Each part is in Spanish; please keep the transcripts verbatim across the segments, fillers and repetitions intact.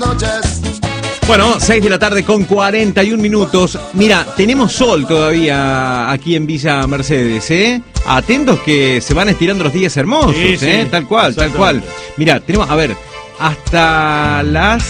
Bueno, seis de la tarde con cuarenta y un minutos. Mira, tenemos sol todavía aquí en Villa Mercedes, ¿eh? Atentos que se van estirando los días hermosos, sí, sí, ¿eh? Tal cual, tal cual. Mira, tenemos, a ver, hasta las...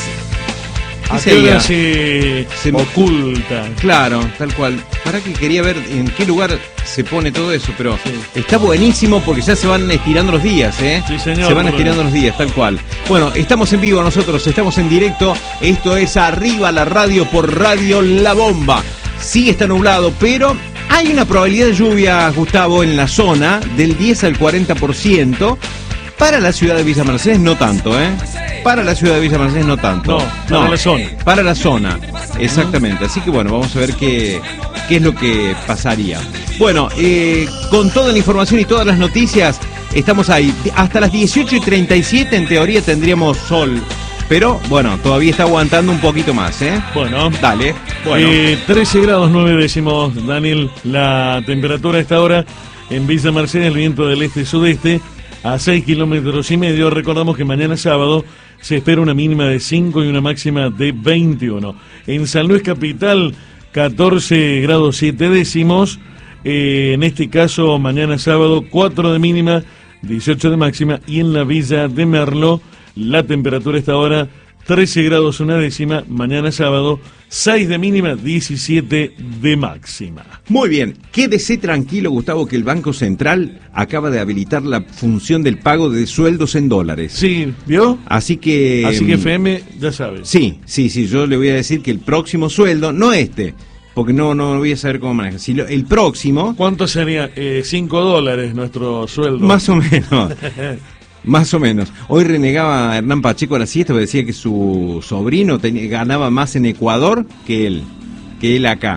¿A qué hora se, se oculta? Claro, tal cual. Para que quería ver en qué lugar se pone todo eso, pero sí. Está buenísimo porque ya se van estirando los días, ¿eh? Sí, señor. Se van estirando los días, tal cual. Bueno, estamos en vivo nosotros, estamos en directo. Esto es Arriba la Radio por Radio La Bomba. Sí está nublado, pero hay una probabilidad de lluvia, Gustavo, en la zona del diez al cuarenta por ciento. Para la ciudad de Villa Mercedes no tanto, ¿eh? Para la ciudad de Villa Mercedes no tanto. No, para no, la zona. Para la zona, exactamente. Así que bueno, vamos a ver qué, qué es lo que pasaría. Bueno, eh, con toda la información y todas las noticias, estamos ahí. Hasta las dieciocho y treinta y siete en teoría tendríamos sol. Pero bueno, todavía está aguantando un poquito más, ¿eh? Bueno, dale. Bueno. Eh, trece grados nueve décimos, Daniel. La temperatura a esta hora en Villa Mercedes, el viento del este-sudeste a seis kilómetros y medio. Recordamos que mañana sábado se espera una mínima de cinco y una máxima de veintiuno. En San Luis Capital, catorce grados siete décimos. Eh, en este caso, mañana sábado, cuatro de mínima, dieciocho de máxima. Y en la Villa de Merlo, la temperatura esta hora, trece grados una décima. Mañana sábado, seis de mínima, diecisiete de máxima. Muy bien, quédese tranquilo, Gustavo, que el Banco Central acaba de habilitar la función del pago de sueldos en dólares. Sí, ¿vio? Así que... Así que F M, ya sabes. Sí, sí, sí, yo le voy a decir que el próximo sueldo, no este, porque no, no voy a saber cómo manejar, sino el próximo... ¿Cuánto sería? Eh, cinco dólares nuestro sueldo. Más o menos. Más o menos. Hoy renegaba Hernán Pacheco a la siesta porque decía que su sobrino tenía, ganaba más en Ecuador que él, que él acá.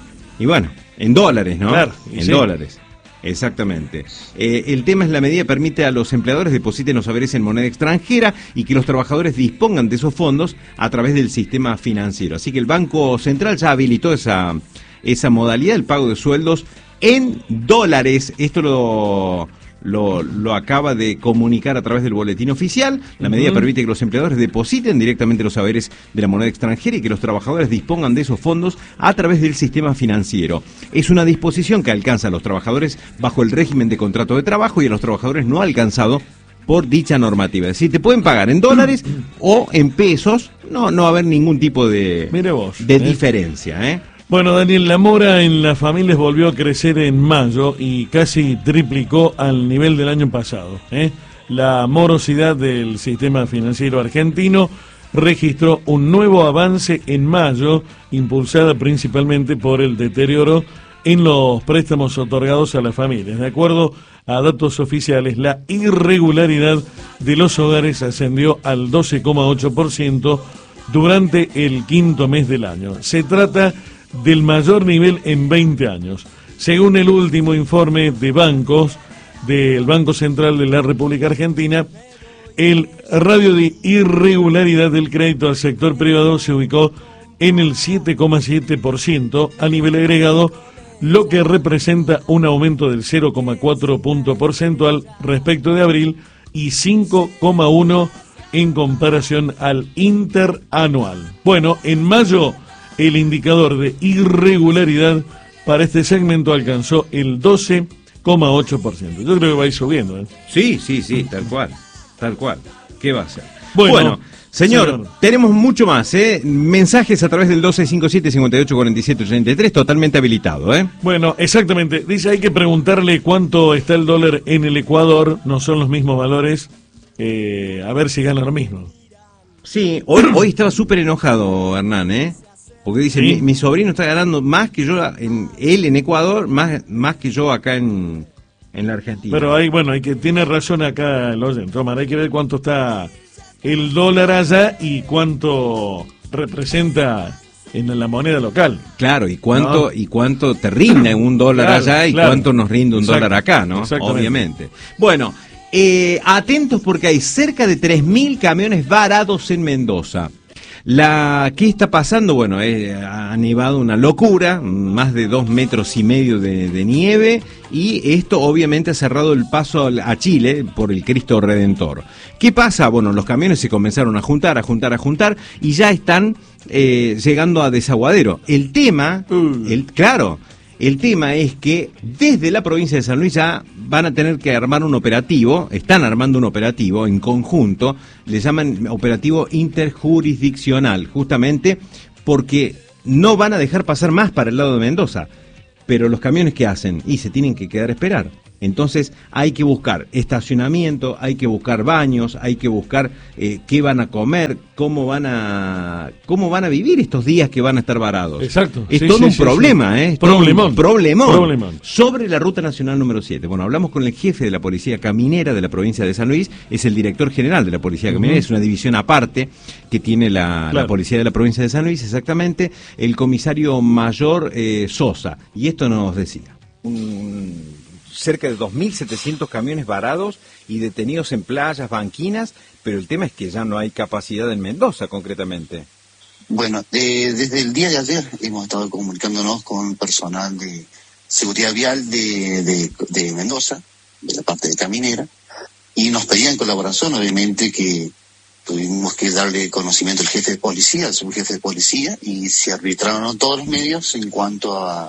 Y bueno, en dólares, ¿no? Claro, en sí. dólares. Exactamente. Eh, el tema es la medida permite a los empleadores depositen los saberes en moneda extranjera y que los trabajadores dispongan de esos fondos a través del sistema financiero. Así que el Banco Central ya habilitó esa, esa modalidad, el pago de sueldos en dólares. Esto lo... Lo, lo acaba de comunicar a través del boletín oficial. La medida uh-huh. permite que los empleadores depositen directamente los saberes de la moneda extranjera y que los trabajadores dispongan de esos fondos a través del sistema financiero. Es una disposición que alcanza a los trabajadores bajo el régimen de contrato de trabajo y a los trabajadores no alcanzado por dicha normativa. Es decir, te pueden pagar en dólares o en pesos, no, no va a haber ningún tipo de, Mire vos, de ¿eh? diferencia, ¿eh? Bueno, Daniel, la mora en las familias volvió a crecer en mayo y casi triplicó al nivel del año pasado, ¿eh? La morosidad del sistema financiero argentino registró un nuevo avance en mayo, impulsada principalmente por el deterioro en los préstamos otorgados a las familias. De acuerdo a datos oficiales, la irregularidad de los hogares ascendió al doce coma ocho por ciento durante el quinto mes del año. Se trata del mayor nivel en veinte años. Según el último informe de bancos del Banco Central de la República Argentina, el radio de irregularidad del crédito al sector privado se ubicó en el siete coma siete por ciento a nivel agregado, lo que representa un aumento del cero coma cuatro punto porcentual respecto de abril y cinco coma uno en comparación al interanual. Bueno, en mayo el indicador de irregularidad para este segmento alcanzó el doce coma ocho por ciento. Yo creo que va a ir subiendo, ¿eh? Sí, sí, sí, tal cual, tal cual. ¿Qué va a ser? Bueno, bueno señor, señor, tenemos mucho más, ¿eh? Mensajes a través del doce cincuenta y siete, cincuenta y ocho cuarenta y siete ochenta y tres, totalmente habilitado, ¿eh? Bueno, exactamente. Dice, hay que preguntarle cuánto está el dólar en el Ecuador, no son los mismos valores, eh, a ver si gana lo mismo. Sí, hoy, hoy estaba súper enojado Hernán, ¿eh? Porque dice, ¿sí? mi, mi sobrino está ganando más que yo, en, él en Ecuador, más, más que yo acá en, en la Argentina. Pero hay, bueno, hay que tiene razón acá el oyente, Omar, hay que ver cuánto está el dólar allá y cuánto representa en la moneda local. Claro, y cuánto ¿no? y cuánto te rinde un dólar claro, allá y claro. cuánto nos rinde un Exacto. dólar acá, ¿no? Obviamente. Bueno, eh, atentos porque hay cerca de tres mil camiones varados en Mendoza. La, ¿qué está pasando? Bueno, eh, ha nevado una locura, más de dos metros y medio de, de nieve, y esto obviamente ha cerrado el paso a Chile por el Cristo Redentor. ¿Qué pasa? Bueno, los camiones se comenzaron a juntar, a juntar, a juntar, y ya están eh, llegando a Desaguadero. El tema, mm. el, claro, el tema es que desde la provincia de San Luis ya van a tener que armar un operativo, están armando un operativo en conjunto, le llaman operativo interjurisdiccional, justamente porque no van a dejar pasar más para el lado de Mendoza. Pero los camiones, ¿qué hacen? Y se tienen que quedar a esperar. Entonces hay que buscar estacionamiento, hay que buscar baños, hay que buscar eh, qué van a comer, cómo van a cómo van a vivir estos días que van a estar varados. Exacto. Es sí, todo sí, un sí, problema, sí. ¿eh? Es problemón. Un problemón. Problemón. Sobre la Ruta Nacional número siete. Bueno, hablamos con el jefe de la Policía Caminera de la provincia de San Luis, es el director general de la Policía Caminera, uh-huh. Es una división aparte que tiene la, claro. la Policía de la provincia de San Luis, exactamente, el comisario mayor eh, Sosa. Y esto nos decía. Un... cerca de dos mil setecientos camiones varados y detenidos en playas, banquinas, pero el tema es que ya no hay capacidad en Mendoza, concretamente. Bueno, eh, desde el día de ayer hemos estado comunicándonos con personal de seguridad vial de, de, de Mendoza, de la parte de Caminera, y nos pedían colaboración, obviamente que tuvimos que darle conocimiento al jefe de policía, al subjefe de policía, y se arbitraron todos los medios en cuanto a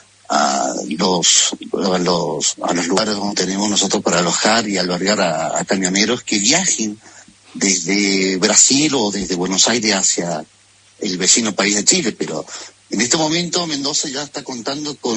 a los, a los a los lugares donde tenemos nosotros para alojar y albergar a, a camioneros que viajen desde Brasil o desde Buenos Aires hacia el vecino país de Chile, pero en este momento Mendoza ya está contando con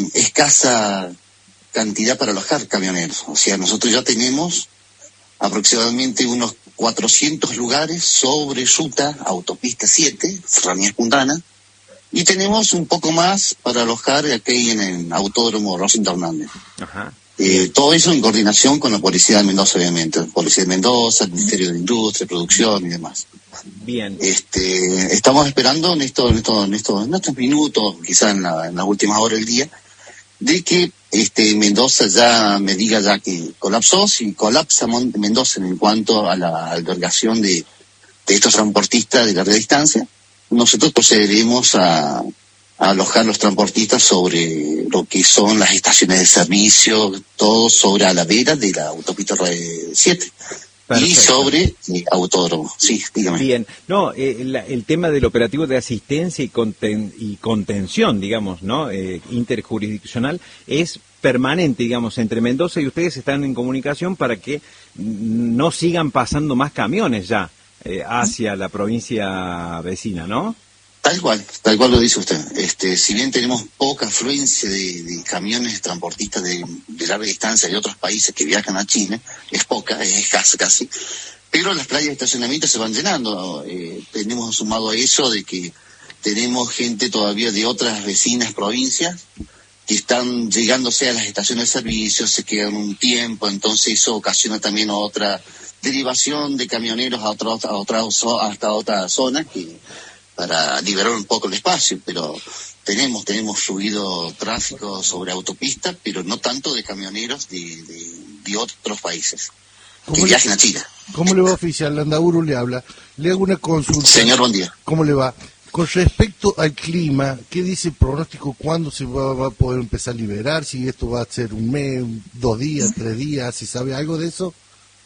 escasa cantidad para alojar camioneros. O sea, nosotros ya tenemos aproximadamente unos cuatrocientos lugares sobre ruta autopista siete, Serranía Punta Ana, y tenemos un poco más para alojar aquí en el Autódromo Rosita Hernández. Ajá. Eh, todo eso en coordinación con la Policía de Mendoza, obviamente. La Policía de Mendoza, el Ministerio de Industria, Producción y demás. Bien. Este, estamos esperando en estos, en estos, en estos, en estos minutos, quizás en, la, en las últimas horas del día, de que este Mendoza ya me diga ya que colapsó. Si colapsa Mendoza en cuanto a la albergación de, de estos transportistas de larga distancia, nosotros procederemos a, a alojar los transportistas sobre lo que son las estaciones de servicio, todo sobre a la vera de la autopista siete. Perfecto. Y sobre eh, autódromo. Sí, dígame. Bien. No, eh, la, el tema del operativo de asistencia y, conten, y contención, digamos, ¿no? Eh, interjurisdiccional es permanente, digamos, entre Mendoza y ustedes están en comunicación para que no sigan pasando más camiones ya. Eh, hacia la provincia vecina, ¿no? Tal cual, tal cual lo dice usted. Este, si bien tenemos poca afluencia de, de camiones transportistas de, de larga distancia de otros países que viajan a Chile, es poca, es escasa casi, pero las playas de estacionamiento se van llenando. Eh, tenemos sumado a eso de que tenemos gente todavía de otras vecinas provincias que están llegándose a las estaciones de servicio, se quedan un tiempo, entonces eso ocasiona también otra derivación de camioneros a otra, a otra, hasta otra zona que para liberar un poco el espacio, pero tenemos tenemos fluido tráfico sobre autopista, pero no tanto de camioneros de, de, de otros países que viajen a Chile. ¿Cómo le va, oficial? Landaburu le habla. Le hago una consulta. Señor, buen día. ¿Cómo le va? Con respecto al clima, ¿qué dice el pronóstico? ¿Cuándo se va, va a poder empezar a liberar? Si esto va a ser un mes, dos días, tres días, ¿si sabe algo de eso?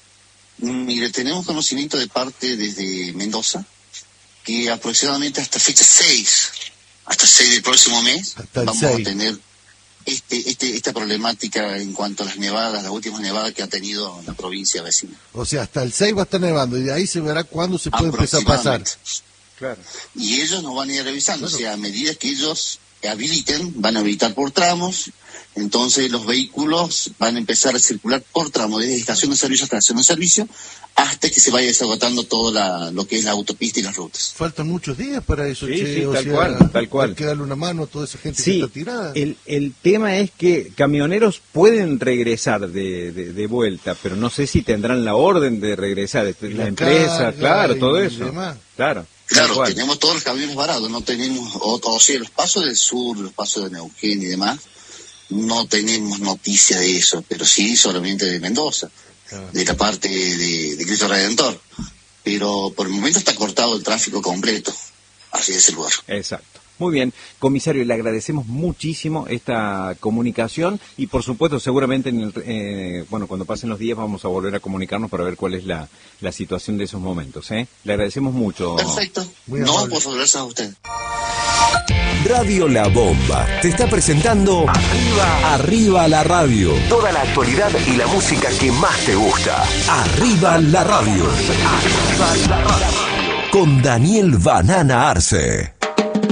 Mire, tenemos conocimiento de parte desde Mendoza que aproximadamente hasta fecha seis, hasta seis del próximo mes, vamos seis. a tener este, este, esta problemática en cuanto a las nevadas, las últimas nevadas que ha tenido la provincia vecina. O sea, hasta el seis va a estar nevando y de ahí se verá cuándo se puede empezar a pasar. Claro. Y ellos nos van a ir revisando, claro. O sea, a medida que ellos habiliten, van a habilitar por tramos. Entonces los vehículos van a empezar a circular por tramo, desde estación de servicio hasta estación de servicio, hasta que se vaya desagotando todo la, lo que es la autopista y las rutas. Faltan muchos días para eso, sí, che, sí, o tal sea, cual, tal cual. Hay que darle una mano a toda esa gente sí, que está tirada. El, el tema es que camioneros pueden regresar de, de, de vuelta, pero no sé si tendrán la orden de regresar, la, la empresa, claro, todo eso. Demás. Claro. Claro, tenemos todos los camiones varados, no tenemos, o, o sea, los pasos del sur, los pasos de Neuquén y demás, no tenemos noticia de eso, pero sí solamente de Mendoza, claro. De la parte de, de Cristo Redentor. pero por el momento está cortado el tráfico completo hacia ese lugar. Exacto. Muy bien, comisario, le agradecemos muchísimo esta comunicación y por supuesto seguramente en el, eh, bueno, cuando pasen los días vamos a volver a comunicarnos para ver cuál es la, la situación de esos momentos. ¿eh? Le agradecemos mucho. Perfecto. No, por favor, gracias a usted. Radio La Bomba te está presentando Arriba, Arriba la Radio. Toda la actualidad y la música que más te gusta. Arriba la Radio. Arriba la Radio. Con Daniel Banana Arce.